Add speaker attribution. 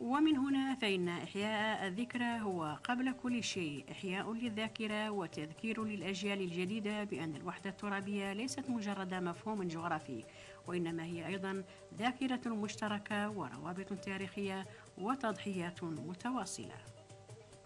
Speaker 1: ومن هنا فإن إحياء الذكرى هو قبل كل شيء إحياء للذاكرة وتذكير للأجيال الجديدة بأن الوحدة الترابية ليست مجرد مفهوم جغرافي، وإنما هي أيضا ذاكرة مشتركة وروابط تاريخية وتضحيات متواصلة.